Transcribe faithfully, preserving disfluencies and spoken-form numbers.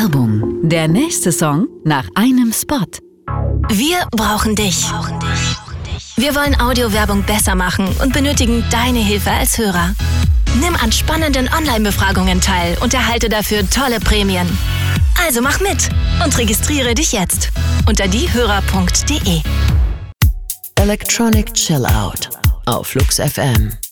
Werbung. Der nächste Song nach einem Spot. Wir brauchen dich. Wir wollen Audiowerbung besser machen und benötigen deine Hilfe als Hörer. Nimm an spannenden Online-Befragungen teil und erhalte dafür tolle Prämien. Also mach mit und registriere dich jetzt unter diehörer punkt de. Electronic Chill Out auf Flux F M.